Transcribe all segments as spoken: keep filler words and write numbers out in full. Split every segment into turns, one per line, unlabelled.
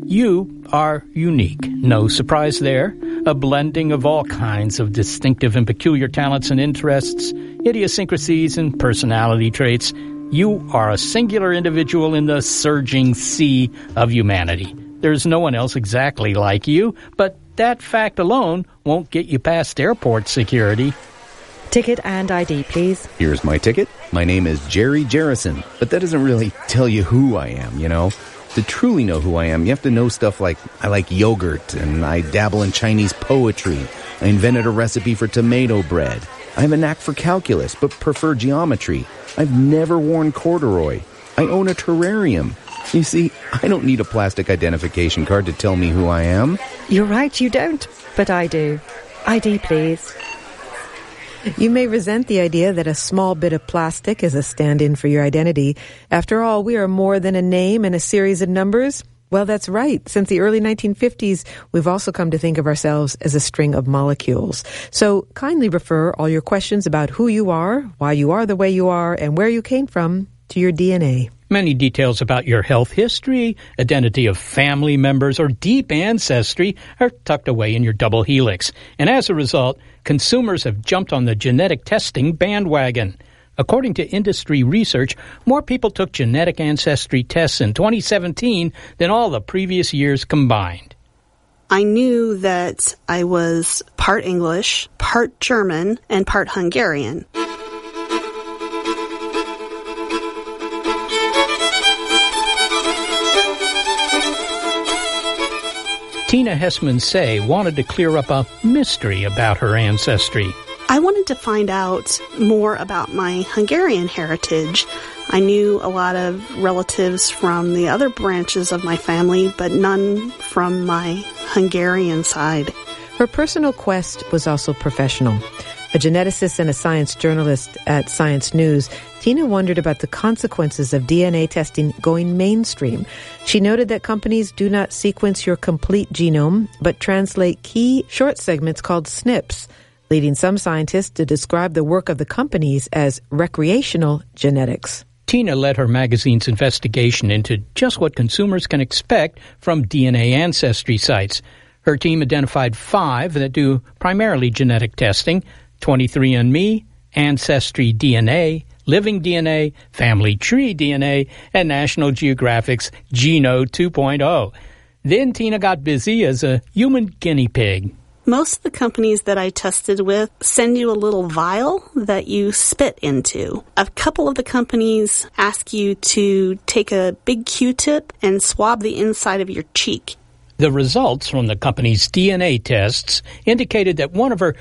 You are unique. No surprise there. A blending of all kinds of distinctive and peculiar talents and interests, idiosyncrasies and personality traits. You are a singular individual in the surging sea of humanity. There's no one else exactly like you, but that fact alone won't get you past airport security.
Ticket and I D, please.
Here's my ticket. My name is Jerry Jerrison, but that doesn't really tell you who I am, you know? To truly know who I am, you have to know stuff like I like yogurt, and I dabble in Chinese poetry. I invented a recipe for tomato bread. I have a knack for calculus, but prefer geometry. I've never worn corduroy. I own a terrarium. You see, I don't need a plastic identification card to tell me who I am.
You're right, you don't, but I do. I D, please.
You may resent the idea that a small bit of plastic is a stand-in for your identity. After all, we are more than a name and a series of numbers. Well, that's right. Since the early nineteen fifties, we've also come to think of ourselves as a string of molecules. So kindly refer all your questions about who you are, why you are the way you are, and where you came from to your D N A.
Many details about your health history, identity of family members, or deep ancestry are tucked away in your double helix. And as a result, consumers have jumped on the genetic testing bandwagon. According to industry research, more people took genetic ancestry tests in twenty seventeen than all the previous years combined.
I knew that I was part English, part German, and part Hungarian.
Tina Hessman-Say wanted to clear up a mystery about her ancestry.
I wanted to find out more about my Hungarian heritage. I knew a lot of relatives from the other branches of my family, but none from my Hungarian side.
Her personal quest was also professional. A geneticist and a science journalist at Science News, Tina wondered about the consequences of D N A testing going mainstream. She noted that companies do not sequence your complete genome, but translate key short segments called S N Ps, leading some scientists to describe the work of the companies as recreational genetics.
Tina led her magazine's investigation into just what consumers can expect from D N A ancestry sites. Her team identified five that do primarily genetic testing: twenty-three and me, Ancestry D N A, Living D N A, Family Tree D N A, and National Geographic's Geno two point oh. Then Tina got busy as a human guinea pig.
Most of the companies that I tested with send you a little vial that you spit into. A couple of the companies ask you to take a big Q-tip and swab the inside of your cheek.
The results from the company's D N A tests indicated that one of her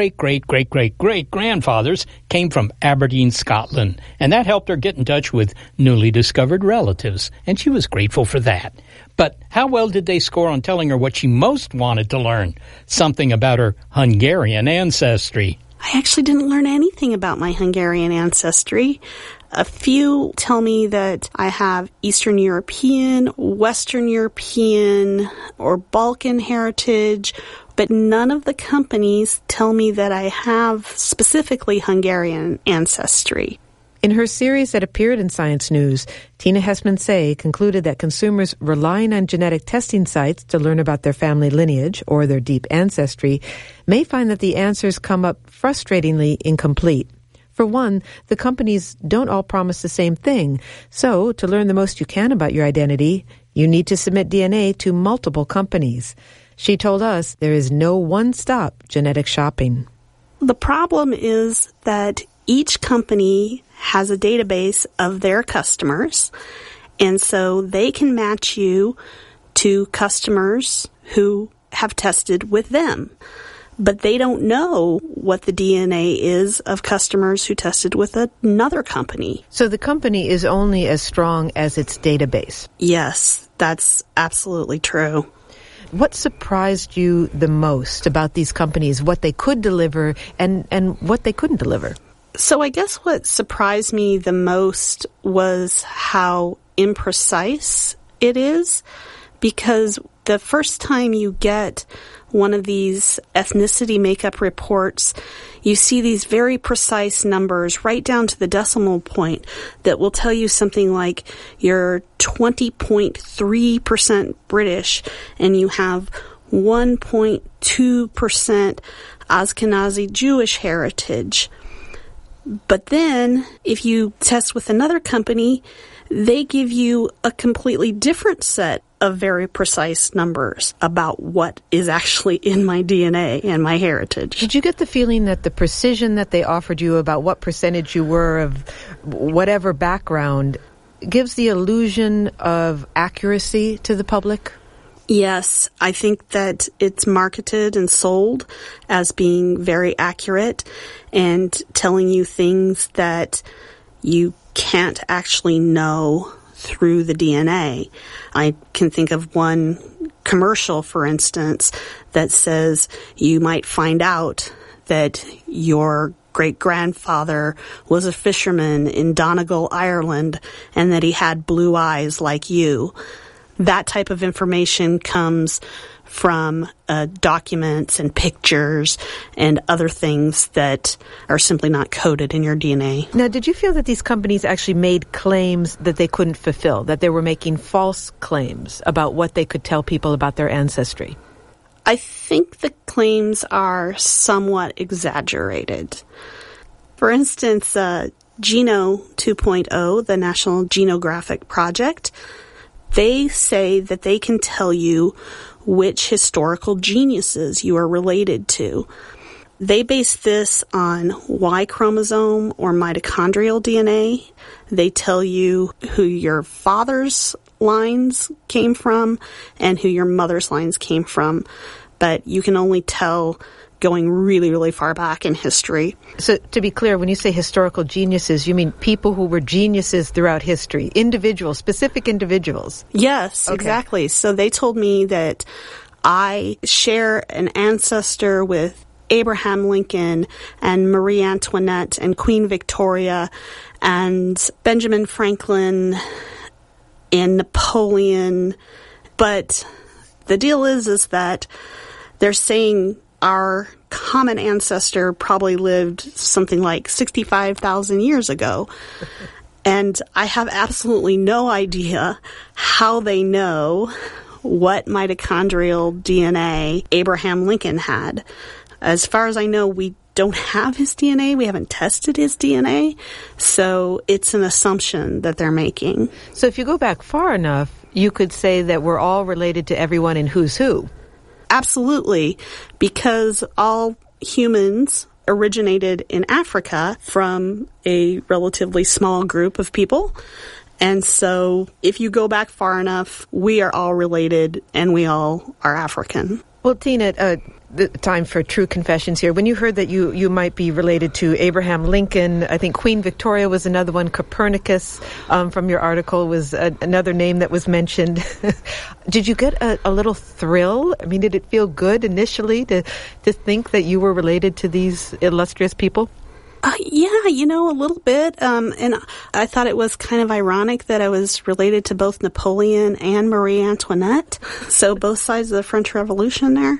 great-great-great-great-great-great-grandfathers came from Aberdeen, Scotland, and that helped her get in touch with newly discovered relatives, and she was grateful for that. But how well did they score on telling her what she most wanted to learn? Something about her Hungarian ancestry.
I actually didn't learn anything about my Hungarian ancestry. A few tell me that I have Eastern European, Western European, or Balkan heritage, but none of the companies tell me that I have specifically Hungarian ancestry.
In her series that appeared in Science News, Tina Hessman-Say concluded that consumers relying on genetic testing sites to learn about their family lineage or their deep ancestry may find that the answers come up frustratingly incomplete. For one, the companies don't all promise the same thing, so to learn the most you can about your identity, you need to submit D N A to multiple companies. She told us there is no one-stop genetic shopping.
The problem is that each company has a database of their customers, and so they can match you to customers who have tested with them. But they don't know what the D N A is of customers who tested with another company.
So the company is only as strong as its database.
Yes, that's absolutely true.
What surprised you the most about these companies, what they could deliver and, and what they couldn't deliver?
So I guess what surprised me the most was how imprecise it is, because the first time you get one of these ethnicity makeup reports, you see these very precise numbers right down to the decimal point that will tell you something like you're twenty point three percent British and you have one point two percent Ashkenazi Jewish heritage. But then, if you test with another company, they give you a completely different set of very precise numbers about what is actually in my D N A and my heritage.
Did you get the feeling that the precision that they offered you about what percentage you were of whatever background gives the illusion of accuracy to the public?
Yes, I think that it's marketed and sold as being very accurate and telling you things that you can't actually know through the D N A. I can think of one commercial, for instance, that says you might find out that your great-grandfather was a fisherman in Donegal, Ireland, and that he had blue eyes like you. That type of information comes from uh, documents and pictures and other things that are simply not coded in your D N A.
Now, did you feel that these companies actually made claims that they couldn't fulfill, that they were making false claims about what they could tell people about their ancestry?
I think the claims are somewhat exaggerated. For instance, uh, Geno two point oh, the National Genographic Project, they say that they can tell you which historical geniuses you are related to. They base this on Y chromosome or mitochondrial D N A. They tell you who your father's lines came from and who your mother's lines came from, but you can only tell going really, really far back in history.
So to be clear, when you say historical geniuses, you mean people who were geniuses throughout history, individuals, specific individuals?
Yes,
okay.
Exactly. So they told me that I share an ancestor with Abraham Lincoln and Marie Antoinette and Queen Victoria and Benjamin Franklin and Napoleon. But the deal is, is that they're saying our common ancestor probably lived something like sixty-five thousand years ago. And I have absolutely no idea how they know what mitochondrial D N A Abraham Lincoln had. As far as I know, we don't have his D N A. We haven't tested his D N A. So it's an assumption that they're making.
So if you go back far enough, you could say that we're all related to everyone in Who's Who.
Absolutely, because all humans originated in Africa from a relatively small group of people. And so if you go back far enough, we are all related and we all are African.
Well, Tina, uh, the time for true confessions here. When you heard that you, you might be related to Abraham Lincoln, I think Queen Victoria was another one, Copernicus um, from your article was a, another name that was mentioned. Did you get a, a little thrill? I mean, did it feel good initially to, to think that you were related to these illustrious people?
Uh, yeah, you know, a little bit. Um, and I thought it was kind of ironic that I was related to both Napoleon and Marie Antoinette. So both sides of the French Revolution there.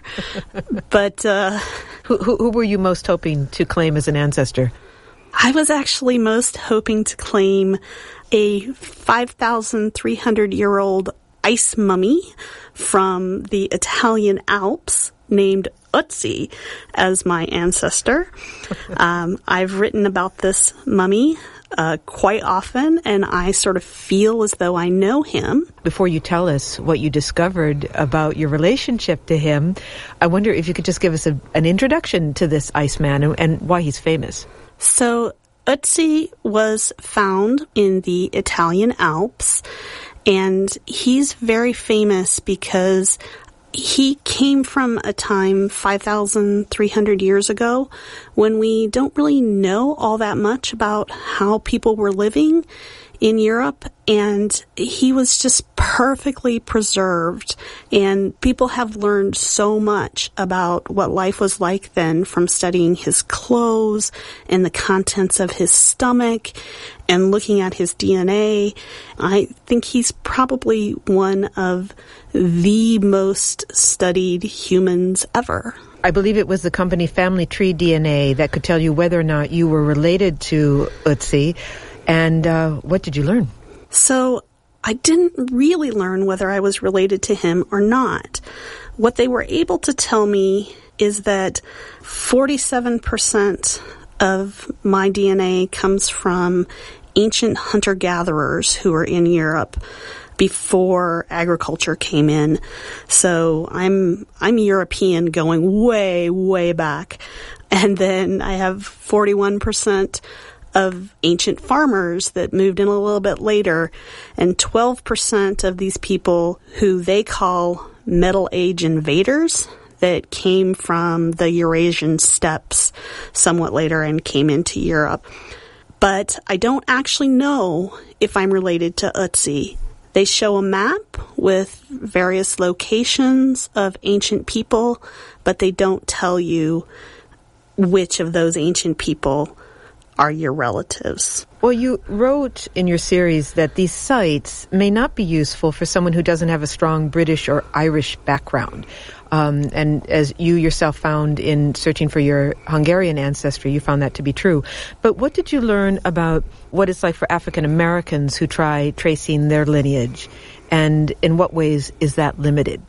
But uh,
who, who, who were you most hoping to claim as an ancestor?
I was actually most hoping to claim a five thousand three hundred year old ice mummy from the Italian Alps named Ötzi as my ancestor. Um, I've written about this mummy uh, quite often, and I sort of feel as though I know him.
Before you tell us what you discovered about your relationship to him, I wonder if you could just give us a, an introduction to this Iceman and, and why he's famous.
So Ötzi was found in the Italian Alps, and he's very famous because he came from a time five thousand three hundred years ago when we don't really know all that much about how people were living in Europe, and he was just perfectly preserved. And people have learned so much about what life was like then from studying his clothes and the contents of his stomach and looking at his D N A. I think he's probably one of the most studied humans ever.
I believe it was the company Family Tree D N A that could tell you whether or not you were related to Ötzi. And uh, what did you learn?
So I didn't really learn whether I was related to him or not. What they were able to tell me is that forty-seven percent of my D N A comes from ancient hunter-gatherers who were in Europe before agriculture came in. So I'm I'm European going way, way back. And then I have forty-one percent of ancient farmers that moved in a little bit later, and twelve percent of these people who they call Middle Age invaders that came from the Eurasian steppes somewhat later and came into Europe. But I don't actually know if I'm related to Ötzi. They show a map with various locations of ancient people, but they don't tell you which of those ancient people are your relatives.
Well, you wrote in your series that these sites may not be useful for someone who doesn't have a strong British or Irish background. Um, and as you yourself found in searching for your Hungarian ancestry, you found that to be true. But what did you learn about what it's like for African Americans who try tracing their lineage? And in what ways is that limited?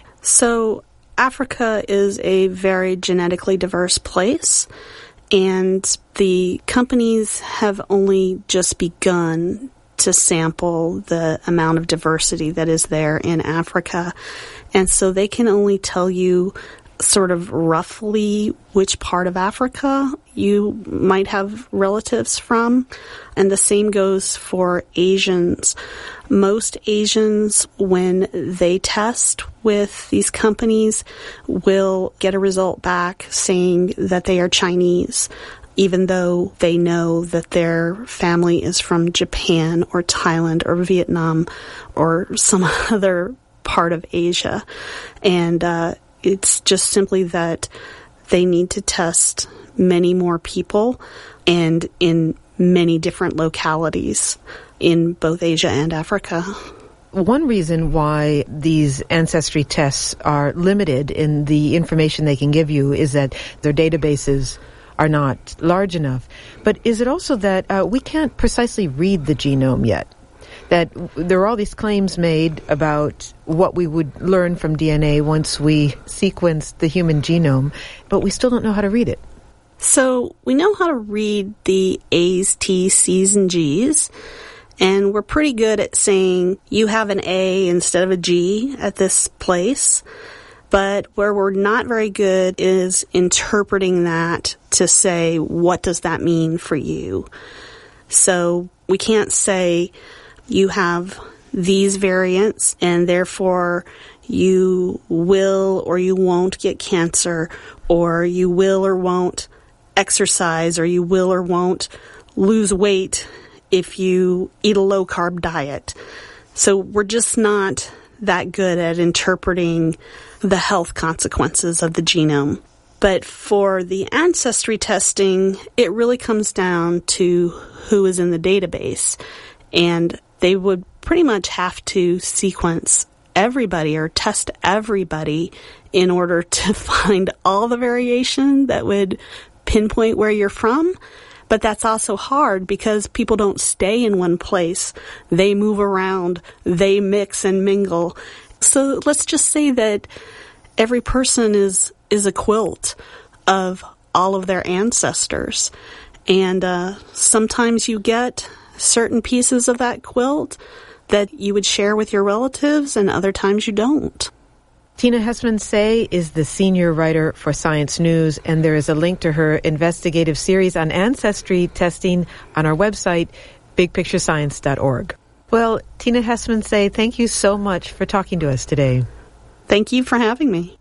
So Africa is a very genetically diverse place. And the companies have only just begun to sample the amount of diversity that is there in Africa. And so they can only tell you sort of roughly which part of Africa you might have relatives from. And the same goes for Asians. Most Asians, when they test with these companies, will get a result back saying that they are Chinese, even though they know that their family is from Japan or Thailand or Vietnam or some other part of Asia. And uh, it's just simply that they need to test many more people and in many different localities in both Asia and Africa.
One reason why these ancestry tests are limited in the information they can give you is that their databases are not large enough. But is it also that uh, we can't precisely read the genome yet? That there are all these claims made about what we would learn from D N A once we sequence the human genome, but we still don't know how to read it.
So we know how to read the A's, T's, C's, and G's, and we're pretty good at saying you have an A instead of a G at this place. But where we're not very good is interpreting that to say, what does that mean for you? So we can't say you have these variants and therefore you will or you won't get cancer, or you will or won't exercise, or you will or won't lose weight if you eat a low-carb diet. So we're just not that good at interpreting the health consequences of the genome. But for the ancestry testing, it really comes down to who is in the database. And they would pretty much have to sequence everybody or test everybody in order to find all the variation that would pinpoint where you're from. But that's also hard because people don't stay in one place. They move around, they mix and mingle. So let's just say that every person is, is a quilt of all of their ancestors. And uh, sometimes you get certain pieces of that quilt that you would share with your relatives, and other times you don't.
Tina Hessman-Say is the senior writer for Science News, and there is a link to her investigative series on ancestry testing on our website, big picture science dot org. Well, Tina Hessman-Say, thank you so much for talking to us today.
Thank you for having me.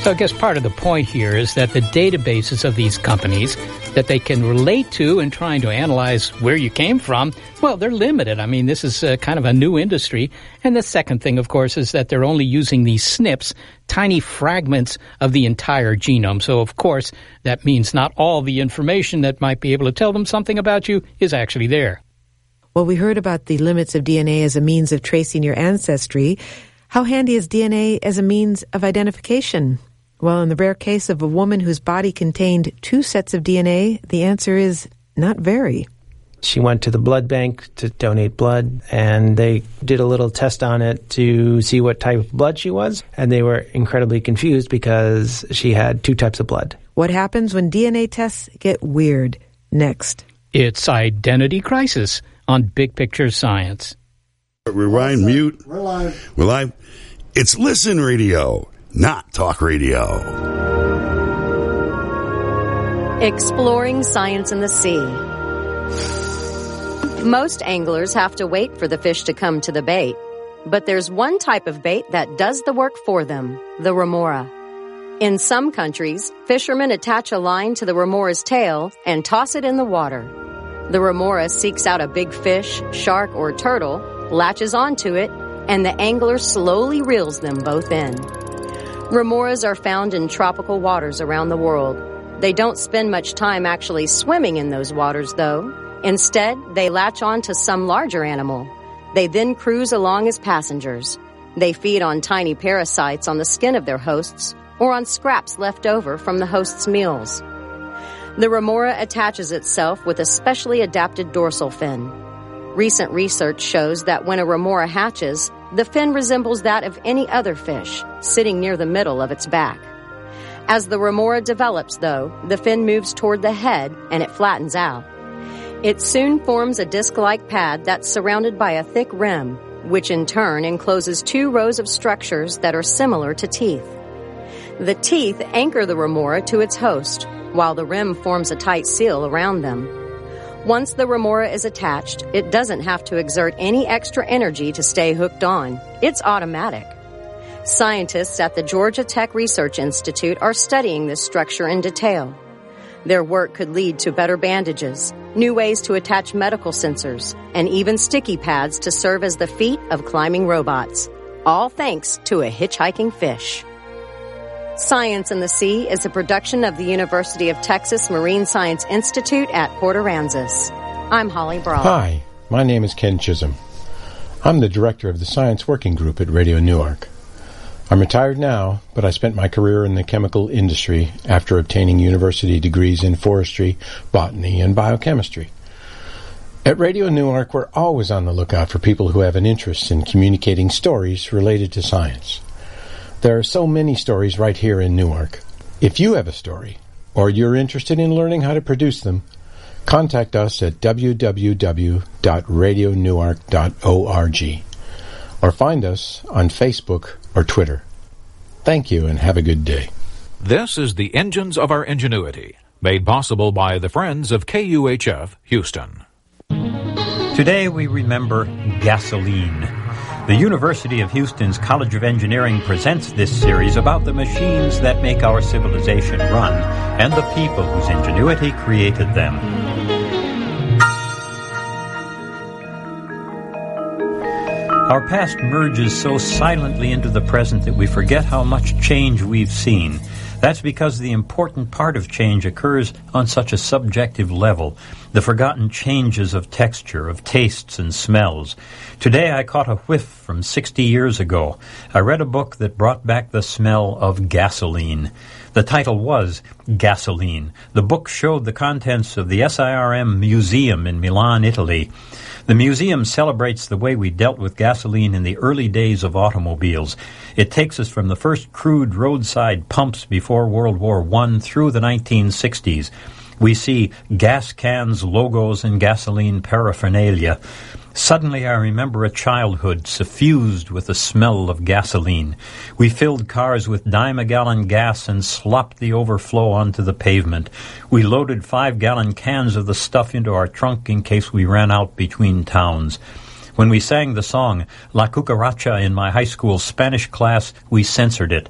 So I guess part of the point here is that the databases of these companies that they can relate to in trying to analyze where you came from, well, they're limited. I mean, this is uh, kind of a new industry. And the second thing, of course, is that they're only using these S N Ps, tiny fragments of the entire genome. So, of course, that means not all the information that might be able to tell them something about you is actually there.
Well, we heard about the limits of D N A as a means of tracing your ancestry. How handy is D N A as a means of identification? Well, in the rare case of a woman whose body contained two sets of D N A, the answer is not very.
She went to the blood bank to donate blood, and they did a little test on it to see what type of blood she was, and they were incredibly confused because she had two types of blood.
What happens when D N A tests get weird? Next.
It's Identity Crisis on Big Picture Science.
Rewind, mute.
We're live.
We're live. It's Listen Radio, not Talk Radio.
Exploring science in the sea. Most anglers have to wait for the fish to come to the bait. But there's one type of bait that does the work for them, the remora. In some countries, fishermen attach a line to the remora's tail and toss it in the water. The remora seeks out a big fish, shark, or turtle, latches onto it, and the angler slowly reels them both in. Remoras are found in tropical waters around the world. They don't spend much time actually swimming in those waters, though. Instead, they latch on to some larger animal. They then cruise along as passengers. They feed on tiny parasites on the skin of their hosts or on scraps left over from the host's meals. The remora attaches itself with a specially adapted dorsal fin. Recent research shows that when a remora hatches, the fin resembles that of any other fish, sitting near the middle of its back. As the remora develops, though, the fin moves toward the head and it flattens out. It soon forms a disc-like pad that's surrounded by a thick rim, which in turn encloses two rows of structures that are similar to teeth. The teeth anchor the remora to its host, while the rim forms a tight seal around them. Once the remora is attached, it doesn't have to exert any extra energy to stay hooked on. It's automatic. Scientists at the Georgia Tech Research Institute are studying this structure in detail. Their work could lead to better bandages, new ways to attach medical sensors, and even sticky pads to serve as the feet of climbing robots. All thanks to a hitchhiking fish. Science in the Sea is a production of the University of Texas Marine Science Institute at Port Aransas. I'm Holly Brawl.
Hi, my name is Ken Chisholm. I'm the director of the Science Working Group at Radio Newark. I'm retired now, but I spent my career in the chemical industry after obtaining university degrees in forestry, botany, and biochemistry. At Radio Newark, we're always on the lookout for people who have an interest in communicating stories related to science. There are so many stories right here in Newark. If you have a story, or you're interested in learning how to produce them, contact us at w w w dot radio newark dot org or find us on Facebook or Twitter. Thank you and have a good day.
This is the Engines of Our Ingenuity, made possible by the Friends of K U H F Houston.
Today we remember gasoline. The University of Houston's College of Engineering presents this series about the machines that make our civilization run and the people whose ingenuity created them. Our past merges so silently into the present that we forget how much change we've seen. That's because the important part of change occurs on such a subjective level, the forgotten changes of texture, of tastes and smells. Today I caught a whiff from sixty years ago. I read a book that brought back the smell of gasoline. The title was Gasoline. The book showed the contents of the S I R M Museum in Milan, Italy. The museum celebrates the way we dealt with gasoline in the early days of automobiles. It takes us from the first crude roadside pumps before World War One through the nineteen sixties. We see gas cans, logos, and gasoline paraphernalia. Suddenly I remember a childhood suffused with the smell of gasoline. We filled cars with dime-a-gallon gas and slopped the overflow onto the pavement. We loaded five-gallon cans of the stuff into our trunk in case we ran out between towns. When we sang the song La Cucaracha in my high school Spanish class, we censored it.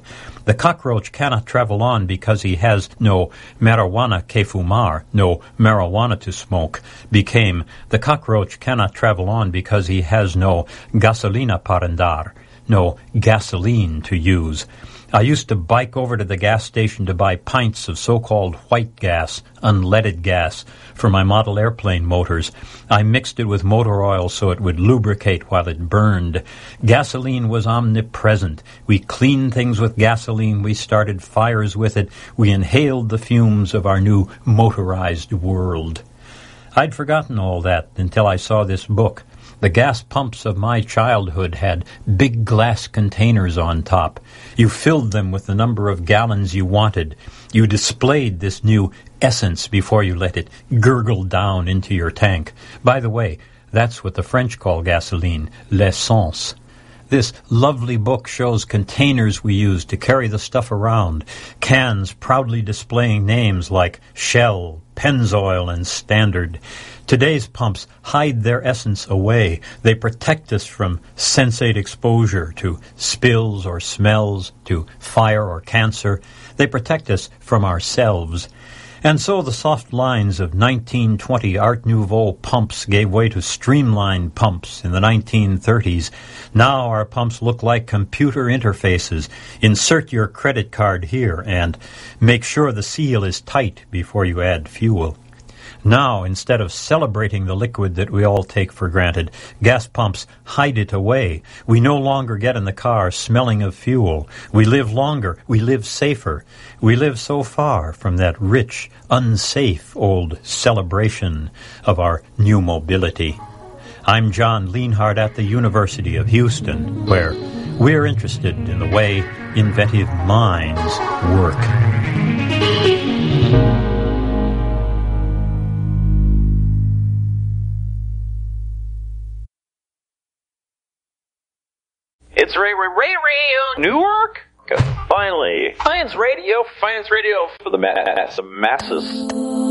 The cockroach cannot travel on because he has no marijuana que fumar, no marijuana to smoke, became the cockroach cannot travel on because he has no gasolina para andar, no gasoline to use. I used to bike over to the gas station to buy pints of so-called white gas, unleaded gas, for my model airplane motors. I mixed it with motor oil so it would lubricate while it burned. Gasoline was omnipresent. We cleaned things with gasoline. We started fires with it. We inhaled the fumes of our new motorized world. I'd forgotten all that until I saw this book. The gas pumps of my childhood had big glass containers on top. You filled them with the number of gallons you wanted. You displayed this new essence before you let it gurgle down into your tank. By the way, that's what the French call gasoline, l'essence. This lovely book shows containers we use to carry the stuff around, cans proudly displaying names like Shell, Pennzoil, and Standard. Today's pumps hide their essence away. They protect us from sensate exposure to spills or smells, to fire or cancer. They protect us from ourselves. And so the soft lines of nineteen twenty Art Nouveau pumps gave way to streamlined pumps in the nineteen thirties. Now our pumps look like computer interfaces. Insert your credit card here and make sure the seal is tight before you add fuel. Now, instead of celebrating the liquid that we all take for granted, gas pumps hide it away. We no longer get in the car smelling of fuel. We live longer. We live safer. We live so far from that rich, unsafe old celebration of our new mobility. I'm John Lienhardt at the University of Houston, where we're interested in the way inventive minds work.
It's Ray Ray Ray Radio Newark. Finally, Science Radio, Science Radio for the mass, masses.